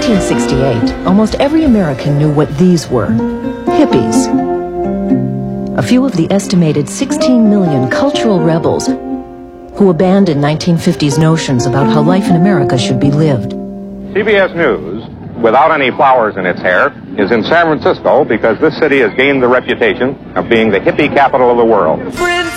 1968, almost every American knew what these were: hippies. A few of the estimated 16 million cultural rebels who abandoned 1950s notions about how life in America should be lived. CBS News, without any flowers in its hair, is in San Francisco because this city has gained the reputation of being the hippie capital of the world.